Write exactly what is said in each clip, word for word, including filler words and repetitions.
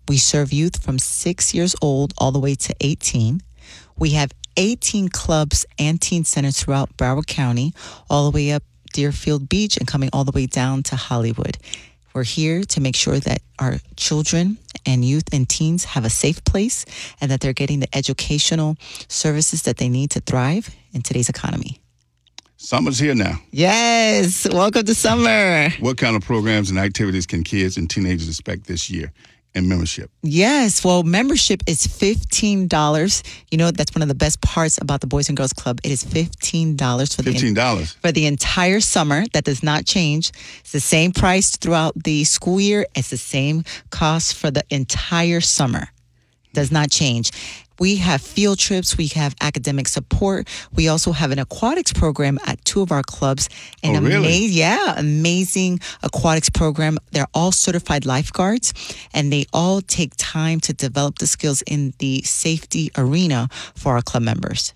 We serve youth from six years old all the way to eighteen. We have eighteen clubs and teen centers throughout Broward County, all the way up Deerfield Beach and coming all the way down to Hollywood. We're here to make sure that our children and youth and teens have a safe place and that they're getting the educational services that they need to thrive in today's economy. Summer's here now. Yes. Welcome to summer. What kind of programs and activities can kids and teenagers expect this year in membership? Yes. Well, membership is fifteen dollars. You know, that's one of the best parts about the Boys and Girls Club. It is fifteen dollars for fifteen dollars. the for the entire summer. That does not change. It's the same price throughout the school year. It's the same cost for the entire summer. Does not change. We have field trips. We have academic support. We also have an aquatics program at two of our clubs. An oh, really? Ama- yeah, amazing aquatics program. They're all certified lifeguards, and they all take time to develop the skills in the safety arena for our club members.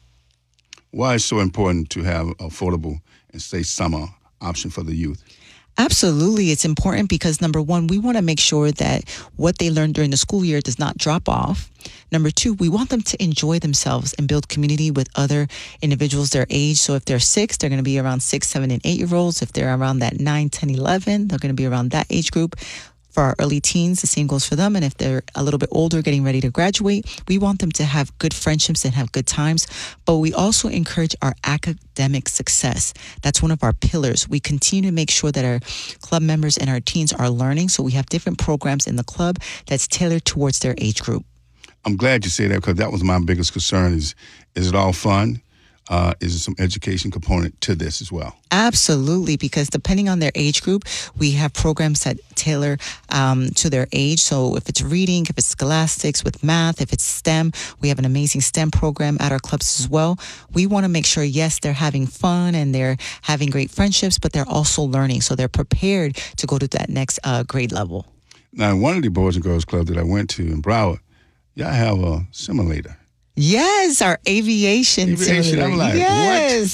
Why is it so important to have affordable and safe summer option for the youth? Absolutely. It's important because, number one, we want to make sure that what they learn during the school year does not drop off. Number two, we want them to enjoy themselves and build community with other individuals their age. So if they're six, they're going to be around six, seven, and eight-year-olds. If they're around that nine, ten, eleven, they're going to be around that age group. For our early teens, the same goes for them. And if they're a little bit older, getting ready to graduate, we want them to have good friendships and have good times. But we also encourage our academic success. That's one of our pillars. We continue to make sure that our club members and our teens are learning. So we have different programs in the club that's tailored towards their age group. I'm glad you say that because that was my biggest concern is, is it all fun? Uh, is there some education component to this as well? Absolutely, because depending on their age group, we have programs that tailor um, to their age. So if it's reading, if it's scholastics with math, if it's STEM, we have an amazing STEM program at our clubs as well. We want to make sure, yes, they're having fun and they're having great friendships, but they're also learning. So they're prepared to go to that next uh, grade level. Now, in one of the Boys and Girls Club that I went to in Broward, y'all have a simulator. Yes, our aviation, aviation simulator. I'm like, yes.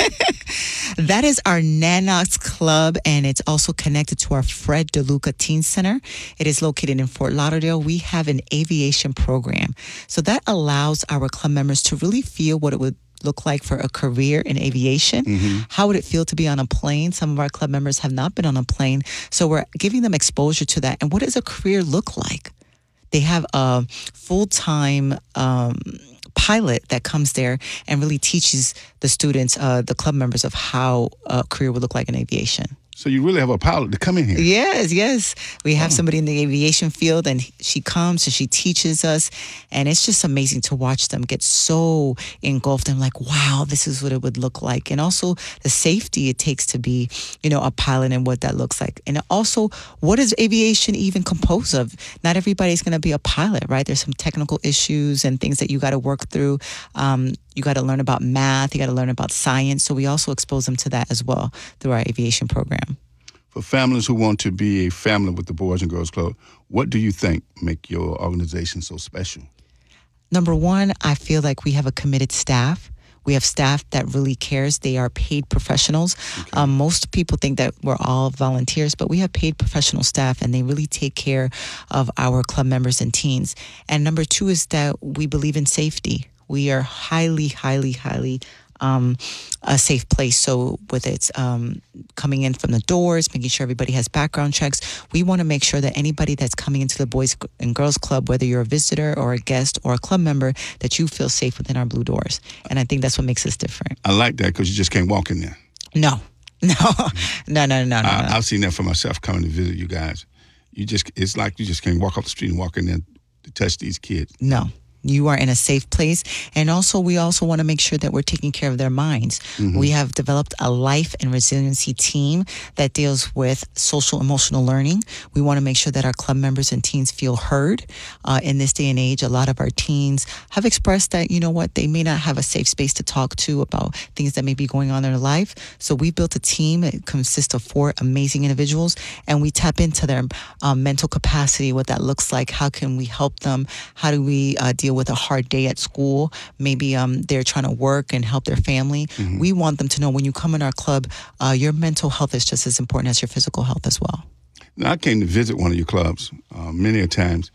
What? That is our Nanox Club, and it's also connected to our Fred DeLuca Teen Center. It is located in Fort Lauderdale. We have an aviation program. So that allows our club members to really feel what it would look like for a career in aviation. Mm-hmm. How would it feel to be on a plane? Some of our club members have not been on a plane. So we're giving them exposure to that. And what does a career look like? They have a full-time um, pilot that comes there and really teaches the students, uh, the club members, of how a career would look like in aviation. So you really have a pilot to come in here? Yes, yes. We have oh. somebody in the aviation field, and she comes and she teaches us, and it's just amazing to watch them get so engulfed and like, wow, this is what it would look like. And also the safety it takes to be, you know, a pilot and what that looks like. And also, what is aviation even composed of? Not everybody's going to be a pilot, right? There's some technical issues and things that you got to work through. Um, you got to learn about math. You got to learn about science. So we also expose them to that as well through our aviation program. For families who want to be a family with the Boys and Girls Club, what do you think make your organization so special? Number one, I feel like we have a committed staff. We have staff that really cares. They are paid professionals. Okay. Um, most people think that we're all volunteers, but we have paid professional staff, and they really take care of our club members and teens. And number two is that we believe in safety. We are highly, highly, highly um, a safe place. So whether it's um, coming in from the doors, making sure everybody has background checks, we want to make sure that anybody that's coming into the Boys and Girls Club, whether you're a visitor or a guest or a club member, that you feel safe within our blue doors. And I think that's what makes us different. I like that because you just can't walk in there. No, no, no, no, no, no. I, no. I've seen that for myself coming to visit you guys. You just, it's like you just can't walk off the street and walk in there to touch these kids. No. You are in a safe place. And also, we also want to make sure that we're taking care of their minds. Mm-hmm. We have developed a life and resiliency team that deals with social emotional learning. We want to make sure that our club members and teens feel heard. Uh, in this day and age, a lot of our teens have expressed that, you know what, they may not have a safe space to talk to about things that may be going on in their life. So we built a team that consists of four amazing individuals, and we tap into their um, mental capacity, what that looks like. How can we help them? How do we uh, deal with a hard day at school? Maybe um, they're trying to work and help their family. Mm-hmm. We want them to know when you come in our club, uh, your mental health is just as important as your physical health as well. Now, I came to visit one of your clubs uh, many a times,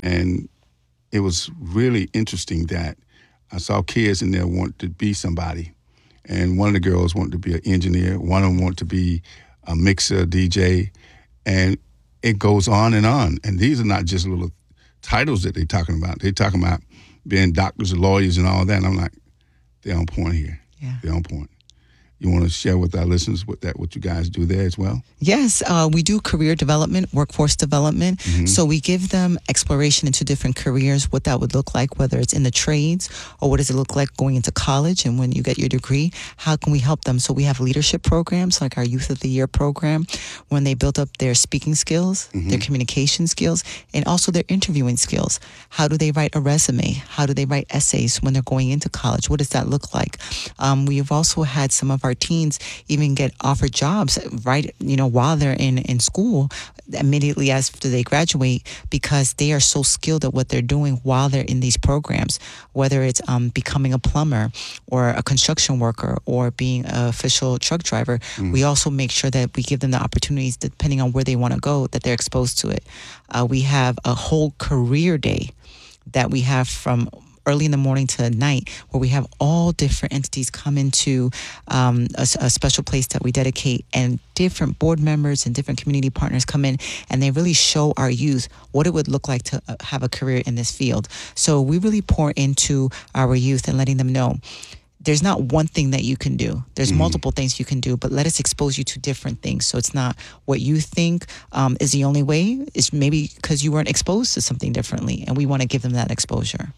And it was really interesting that I saw kids in there want to be somebody. And one of the girls wanted to be an engineer. One of them wanted to be a mixer, D J. And it goes on and on. And these are not just little titles that they're talking about. They're talking about being doctors and lawyers and all that. And I'm like, they're on point here. Yeah. They're on point. You want to share with our listeners what that what you guys do there as well? Yes, uh, we do career development, workforce development. Mm-hmm. So we give them exploration into different careers, what that would look like, whether it's in the trades or what does it look like going into college. And when you get your degree, how can we help them? So we have leadership programs like our Youth of the Year program, when they build up their speaking skills, Mm-hmm. their communication skills, and also their interviewing skills. How do they write a resume? How do they write essays when they're going into college? What does that look like? Um, we've also had some of our teens even get offered jobs right, you know, while they're in, in school, immediately after they graduate, because they are so skilled at what they're doing while they're in these programs, whether it's um, becoming a plumber or a construction worker or being an official truck driver. Mm. We also make sure that we give them the opportunities, depending on where they want to go, that they're exposed to it. Uh, we have a whole career day that we have from early in the morning to night, where we have all different entities come into um, a, a special place that we dedicate, and different board members and different community partners come in, and they really show our youth what it would look like to uh, have a career in this field. So we really pour into our youth and letting them know there's not one thing that you can do. There's mm-hmm. multiple things you can do, but let us expose you to different things. So it's not what you think um, is the only way. It's maybe because you weren't exposed to something differently, and we want to give them that exposure.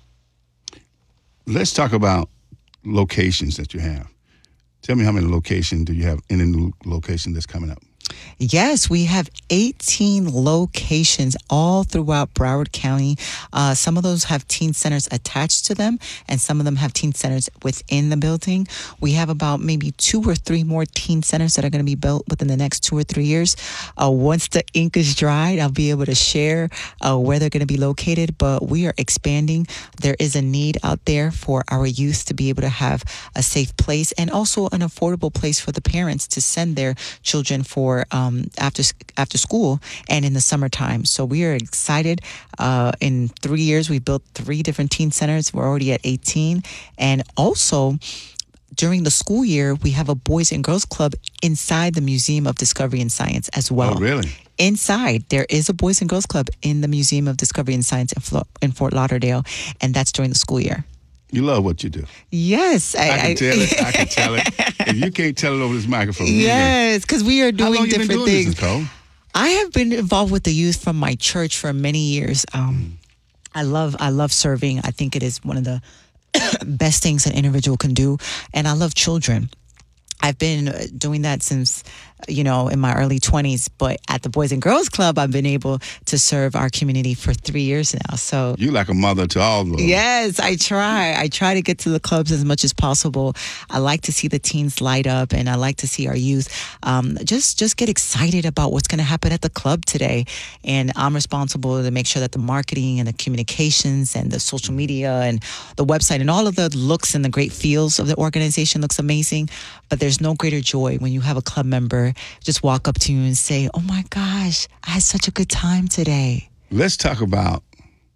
Let's talk about locations that you have. Tell me how many locations do you have in a new location that's coming up? Yes, we have eighteen locations all throughout Broward County. Uh, some of those have teen centers attached to them, and some of them have teen centers within the building. We have about maybe two or three more teen centers that are going to be built within the next two or three years. Uh, once the ink is dried, I'll be able to share uh, where they're going to be located, but we are expanding. There is a need out there for our youth to be able to have a safe place, and also an affordable place for the parents to send their children for Um, after after school and in the summertime. So we are excited. Uh, in three years, we've built three different teen centers. We're already at eighteen. And also, during the school year, we have a Boys and Girls Club inside the Museum of Discovery and Science as well. Oh, really? Inside, there is a Boys and Girls Club in the Museum of Discovery and Science in, Flo- in Fort Lauderdale, and that's during the school year. You love what you do. Yes. I, I can I, tell it. I can tell it. If you can't tell it over this microphone. Yes, because we are doing How long different you been doing things. This, Nicole? I have been involved with the youth from my church for many years. Um, mm. I love I love serving. I think it is one of the best things an individual can do. And I love children. I've been doing that since, you know, in my early twenties, but at the Boys and Girls Club, I've been able to serve our community for three years now. So you like a mother to all of them. Yes, I try. I try to get to the clubs as much as possible. I like to see the teens light up, and I like to see our youth um, just just get excited about what's going to happen at the club today. And I'm responsible to make sure that the marketing and the communications and the social media and the website and all of the looks and the great feels of the organization looks amazing. But there's no greater joy when you have a club member just walk up to you and say, "Oh my gosh, I had such a good time today." Let's talk about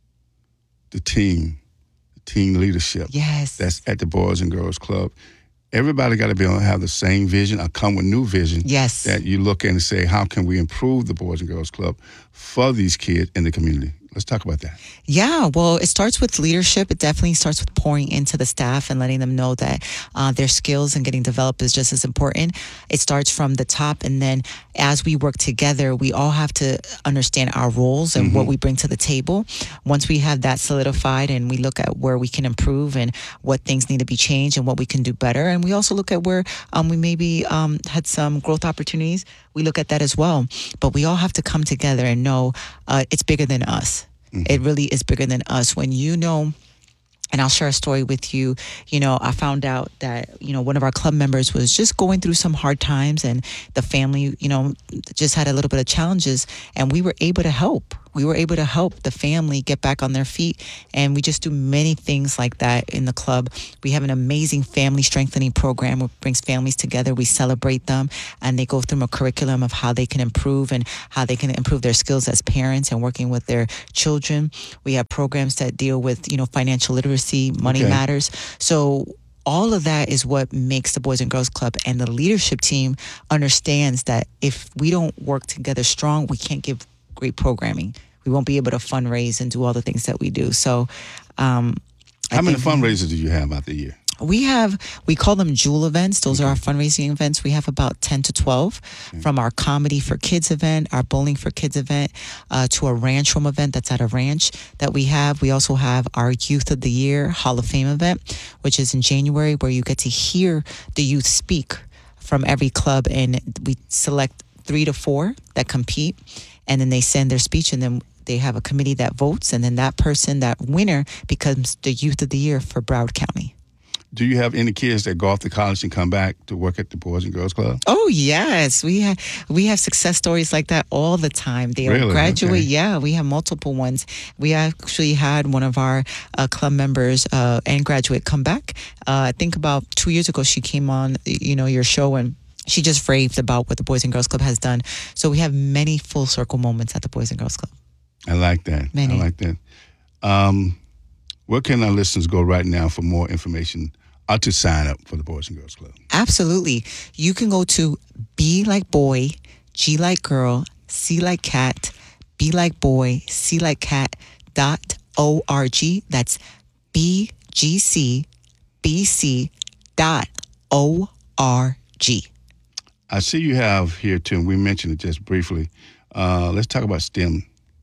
the team, the team leadership. Yes. That's at the Boys and Girls Club. Everybody got to be able to have the same vision or come with new vision. Yes. That you look at and say, how can we improve the Boys and Girls Club for these kids in the community? Let's talk about that. Yeah, well, it starts with leadership. It definitely starts with pouring into the staff and letting them know that uh, their skills and getting developed is just as important. It starts from the top, and then as we work together, we all have to understand our roles and mm-hmm. what we bring to the table. Once we have that solidified, and we look at where we can improve and what things need to be changed and what we can do better, and we also look at where um, we maybe um, had some growth opportunities, we look at that as well. But we all have to come together and know uh, it's bigger than us. Mm-hmm. It really is bigger than us. When you know, and I'll share a story with you, you know, I found out that, you know, one of our club members was just going through some hard times, and the family, you know, just had a little bit of challenges, and we were able to help. we were able to help the family get back on their feet. And we just do many things like that in the club. We have an amazing family strengthening program which brings families together. We celebrate them, and they go through a curriculum of how they can improve and how they can improve their skills as parents and working with their children. We have programs that deal with, you know, financial literacy, money Okay. matters. So all of that is what makes the Boys and Girls Club, and the leadership team understands that if we don't work together strong, we can't give great programming. We won't be able to fundraise and do all the things that we do. So, um, How I many think fundraisers do you have out the year? we have, we call them jewel events. Those are our fundraising events. We have about ten to twelve, from our comedy for kids event, our bowling for kids event, uh, to a ranch room event that's at a ranch that we have. We also have our Youth of the Year Hall of Fame event, which is in January, where you get to hear the youth speak from every club, and we select three to four that compete, and then they send their speech, and then they have a committee that votes, and then that person, that winner, becomes the Youth of the Year for Broward County. Do you have any kids that go off to college and come back to work at the Boys and Girls Club? Oh yes, we have we have success stories like that all the time. They Really? graduate. Okay. Yeah, we have multiple ones. We actually had one of our uh, club members uh, and graduate come back. Uh, I think about two years ago, she came on, you know, your show, and she just raved about what the Boys and Girls Club has done. So we have many full circle moments at the Boys and Girls Club. I like that. Many. I like that. Um, where can our listeners go right now for more information or to sign up for the Boys and Girls Club? Absolutely. You can go to B like boy, G like girl, C like cat, B like boy, C like cat dot O R G. That's B G C B C dot O R G. I see you have here too, and we mentioned it just briefly. Uh, let's talk about STEM.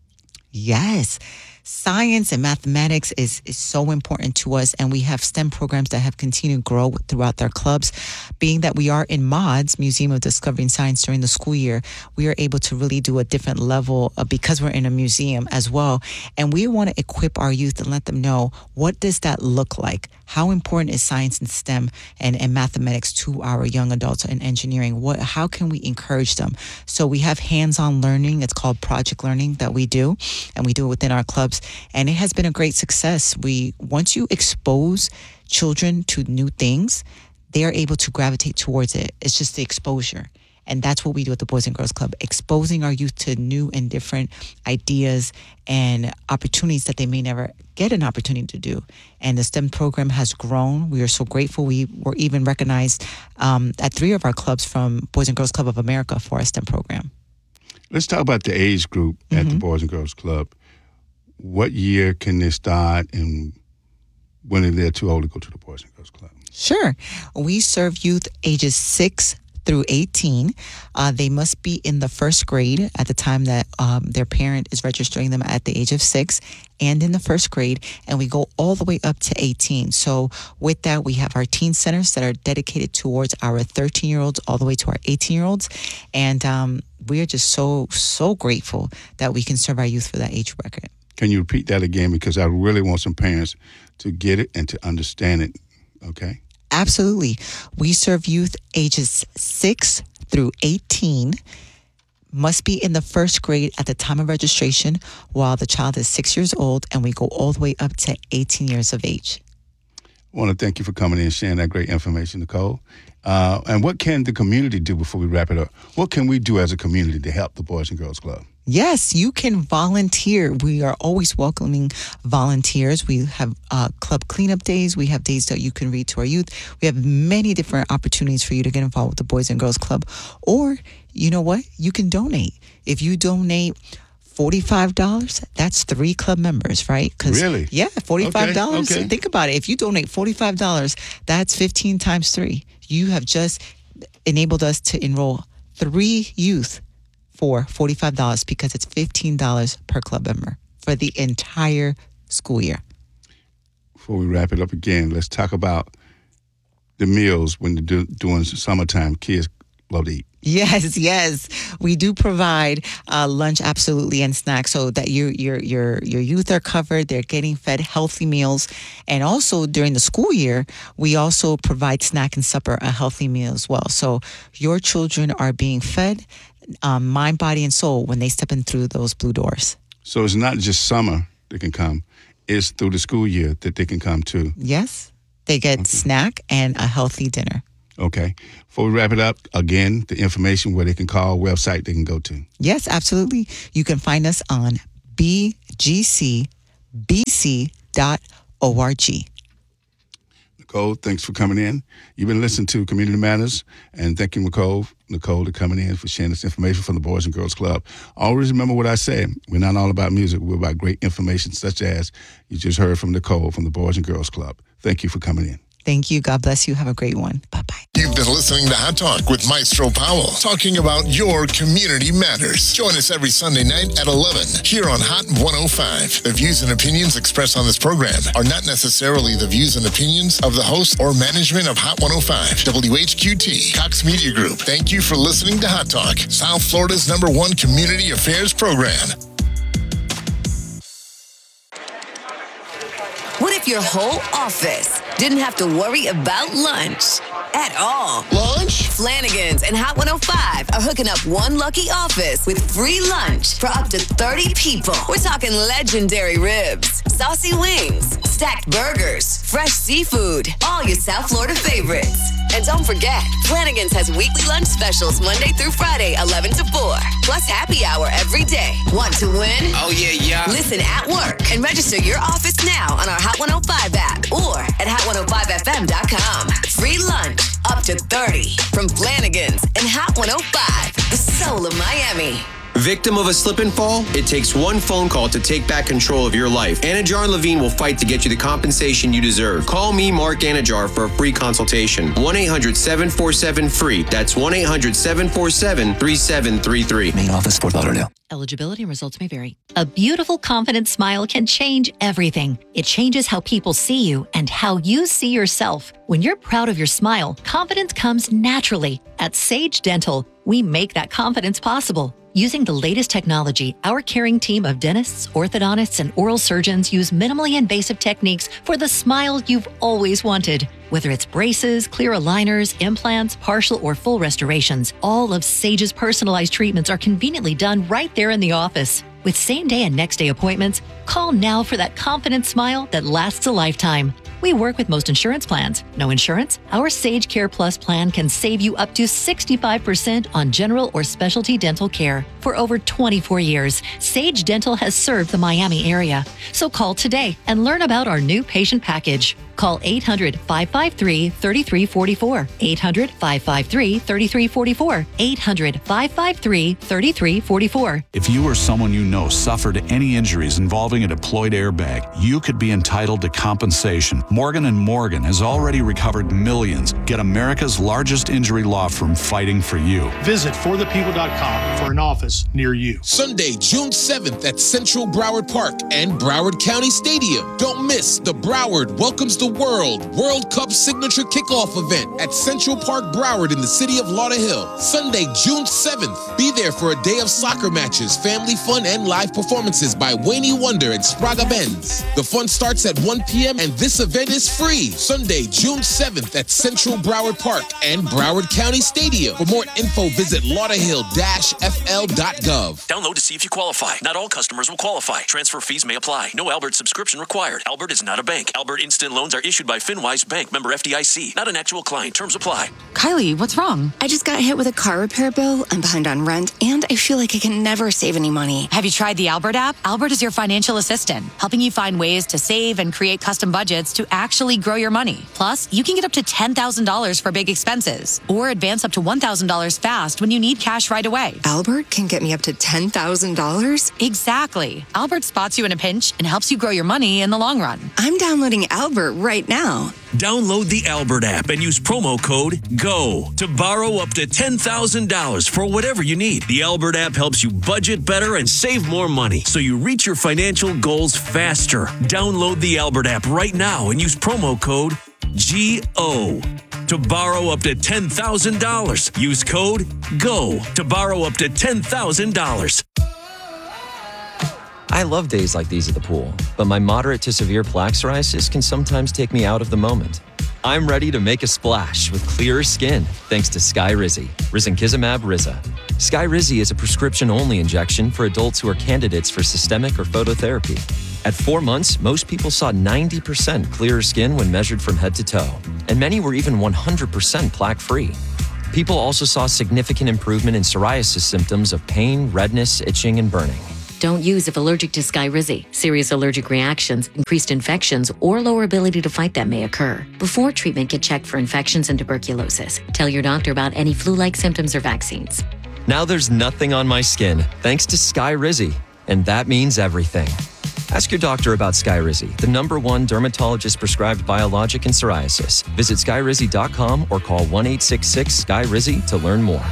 Yes. Science and mathematics is, is so important to us, and we have STEM programs that have continued to grow throughout their clubs. Being that we are in MODS, Museum of Discovery and Science, during the school year, we are able to really do a different level of, because we're in a museum as well. And we want to equip our youth and let them know, what does that look like? How important is science and STEM and, and mathematics to our young adults and engineering? What, how can we encourage them? So we have hands-on learning. It's called project learning that we do, and we do it within our clubs. And it has been a great success. We, once you expose children to new things, they are able to gravitate towards it. It's just the exposure. And that's what we do at the Boys and Girls Club, exposing our youth to new and different ideas and opportunities that they may never get an opportunity to do. And the STEM program has grown. We are so grateful. We were even recognized um, at three of our clubs from Boys and Girls Club of America for our STEM program. Let's talk about the age group at Mm-hmm. the Boys and Girls Club. What year can they start, and when are they too old to go to the Boys and Girls Club? Sure. We serve youth ages six through eighteen. Uh, they must be in the first grade at the time that um, their parent is registering them at the age of six, and in the first grade, and we go all the way up to eighteen. So with that, we have our teen centers that are dedicated towards our thirteen-year-olds all the way to our eighteen-year-olds. And um, we are just so, so grateful that we can serve our youth for that age bracket. Can you repeat that again? Because I really want some parents to get it and to understand it, okay? Absolutely. We serve youth ages six through eighteen, must be in the first grade at the time of registration while the child is six years old, and we go all the way up to eighteen years of age. I want to thank you for coming in and sharing that great information, Nicole. Uh, and what can the community do before we wrap it up? What can we do as a community to help the Boys and Girls Club? Yes, you can volunteer. We are always welcoming volunteers. We have uh, club cleanup days. We have days that you can read to our youth. We have many different opportunities for you to get involved with the Boys and Girls Club. Or, you know what? You can donate. If you donate forty-five dollars, that's three club members, right? 'Cause, Really? Yeah, forty-five dollars. Okay, okay. Think about it. If you donate forty-five dollars, that's fifteen times three. You have just enabled us to enroll three youth for forty-five dollars, because it's fifteen dollars per club member for the entire school year. Before we wrap it up again, let's talk about the meals when they're do, doing summertime. Kids love to eat. Yes, yes, we do provide uh, lunch, absolutely, and snacks, so that your your your your youth are covered. They're getting fed healthy meals, and also during the school year, we also provide snack and supper, a healthy meal as well. So your children are being fed, um, mind, body, and soul when they step in through those blue doors. So it's not just summer they can come. It's through the school year that they can come too. Yes. They get okay. snack and a healthy dinner. Okay. Before we wrap it up, again, the information where they can call, website they can go to. Yes, absolutely. You can find us on b g c b c dot org. Nicole, thanks for coming in. You've been listening to Community Matters, and thank you, Nicole, Nicole, for coming in for sharing this information from the Boys and Girls Club. Always remember what I said. We're not all about music. We're about great information, such as you just heard from Nicole from the Boys and Girls Club. Thank you for coming in. Thank you. God bless you. Have a great one. Bye-bye. You've been listening to Hot Talk with Maestro Powell, talking about your community matters. Join us every Sunday night at eleven here on Hot one oh five. The views and opinions expressed on this program are not necessarily the views and opinions of the host or management of Hot one oh five. W H Q T, Cox Media Group. Thank you for listening to Hot Talk, South Florida's number one community affairs program. What if your whole office didn't have to worry about lunch at all? Lunch? Flanagan's and Hot one oh five are hooking up one lucky office with free lunch for up to thirty people. We're talking legendary ribs, saucy wings, stacked burgers, fresh seafood, all your South Florida favorites. And don't forget, Flanagan's has weekly lunch specials Monday through Friday, eleven to four, plus happy hour every day. Want to win? Oh, yeah, yeah. Listen at work and register your office now on our Hot one oh five app or at hot one oh five f m dot com. Free lunch up to thirty from Flanagan's and Hot one oh five, the soul of Miami. Victim of a slip and fall? It takes one phone call to take back control of your life. Anajar and Levine will fight to get you the compensation you deserve. Call me, Mark Anajar, for a free consultation. one eight hundred seven four seven free. That's one eight hundred seven four seven three seven three three. Main office, Fort Lauderdale. Eligibility and results may vary. A beautiful, confident smile can change everything. It changes how people see you and how you see yourself. When you're proud of your smile, confidence comes naturally. At Sage Dental, we make that confidence possible. Using the latest technology, our caring team of dentists, orthodontists, and oral surgeons use minimally invasive techniques for the smile you've always wanted. Whether it's braces, clear aligners, implants, partial or full restorations, all of Sage's personalized treatments are conveniently done right there in the office. With same-day and next-day appointments, call now for that confident smile that lasts a lifetime. We work with most insurance plans. No insurance? Our Sage Care Plus plan can save you up to sixty-five percent on general or specialty dental care. For over twenty-four years, Sage Dental has served the Miami area. So call today and learn about our new patient package. Call eight hundred, five five three, three three four four, eight hundred, five five three, three three four four, eight hundred, five five three, three three four four. If you or someone you know suffered any injuries involving a deployed airbag, you could be entitled to compensation. Morgan and Morgan has already recovered millions. Get America's largest injury law firm fighting for you. Visit for the people dot com for an office near you. Sunday, June seventh at Central Broward Park and Broward County Stadium. Don't miss the Broward Welcomes the World World Cup Signature Kickoff event at Central Park Broward in the city of Lauderhill. Sunday, June seventh. Be there for a day of soccer matches, family fun, and live performances by Wayne Wonder and Spraga Benz. The fun starts at one p.m. and this event is free. Sunday, June seventh at Central Broward Park and Broward County Stadium. For more info, visit lauderhill dash f l dot gov. Download to see if you qualify. Not all customers will qualify. Transfer fees may apply. No Albert subscription required. Albert is not a bank. Albert Instant Loans are issued by FinWise Bank, member F D I C. Not an actual client. Terms apply. Kylie, what's wrong? I just got hit with a car repair bill. I'm behind on rent, and I feel like I can never save any money. Have you tried the Albert app? Albert is your financial assistant, helping you find ways to save and create custom budgets to actually grow your money. Plus, you can get up to ten thousand dollars for big expenses, or advance up to one thousand dollars fast when you need cash right away. Albert can get me up to ten thousand dollars? Exactly. Albert spots you in a pinch and helps you grow your money in the long run. I'm downloading Albert right now. Download the Albert app and use promo code GO to borrow up to ten thousand dollars for whatever you need. The Albert app helps you budget better and save more money so you reach your financial goals faster. Download the Albert app right now and use promo code G O to borrow up to ten thousand dollars. Use code GO to borrow up to ten thousand dollars. I love days like these at the pool, but my moderate to severe plaque psoriasis can sometimes take me out of the moment. I'm ready to make a splash with clearer skin thanks to Sky Rizzy, risankizumab Rizza. Skyrizi is a prescription-only injection for adults who are candidates for systemic or phototherapy. At four months, most people saw ninety percent clearer skin when measured from head to toe, and many were even one hundred percent plaque-free. People also saw significant improvement in psoriasis symptoms of pain, redness, itching, and burning. Don't use if allergic to Skyrizi. Serious allergic reactions, increased infections, or lower ability to fight them may occur. Before treatment, get checked for infections and tuberculosis. Tell your doctor about any flu-like symptoms or vaccines. Now there's nothing on my skin, thanks to Skyrizi, and that means everything. Ask your doctor about Skyrizi, the number one dermatologist-prescribed biologic in psoriasis. Visit skyrizi dot com or call one eight six six S K Y R I Z Y to learn more.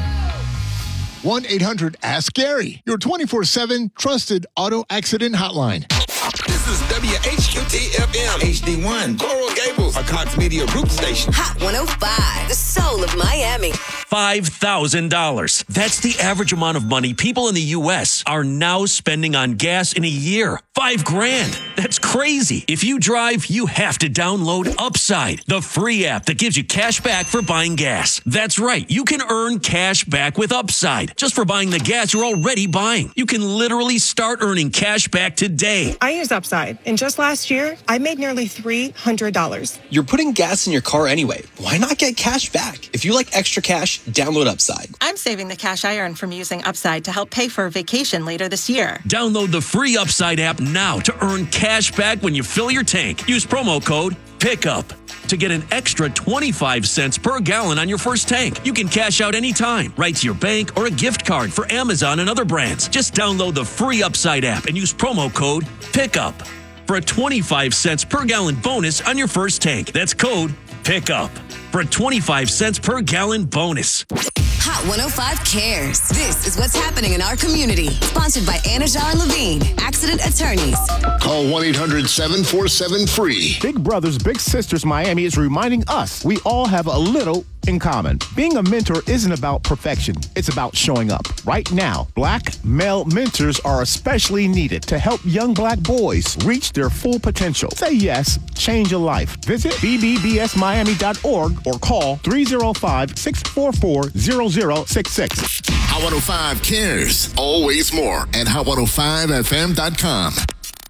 one eight hundred ask Gary, your twenty-four seven trusted auto accident hotline. This is W H Q T F M, H D one, Coral Gables, a Cox Media Group station. Hot one oh five, the soul of Miami. five thousand dollars. That's the average amount of money people in the U S are now spending on gas in a year. Five grand. That's crazy. If you drive, you have to download Upside, the free app that gives you cash back for buying gas. That's right. You can earn cash back with Upside just for buying the gas you're already buying. You can literally start earning cash back today. I use Upside, and just last year, I made nearly three hundred dollars. You're putting gas in your car anyway. Why not get cash back? If you like extra cash, download Upside. I'm saving the cash I earn from using Upside to help pay for a vacation later this year. Download the free Upside app now to earn cash back when you fill your tank. Use promo code PICKUP to get an extra twenty-five cents per gallon on your first tank. You can cash out anytime, right to your bank or a gift card for Amazon and other brands. Just download the free Upside app and use promo code PICKUP for a twenty-five cents per gallon bonus on your first tank. That's code PICKUP for a twenty-five cents per gallon bonus. Hot one oh five cares. This is what's happening in our community. Sponsored by Anajar and Levine, accident attorneys. Call one eight hundred seven four seven free. Big Brothers Big Sisters Miami is reminding us we all have a little in common. Being a mentor isn't about perfection. It's about showing up. Right now, black male mentors are especially needed to help young black boys reach their full potential. Say yes, change a life. Visit b b b s miami dot org or call three oh five, six four four, zero zero six six. Hot one oh five cares. Always more at hot one oh five f m dot com.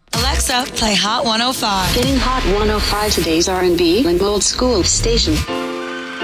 Alexa, play Hot one oh five. Getting Hot one oh five, today's R and B and old school station.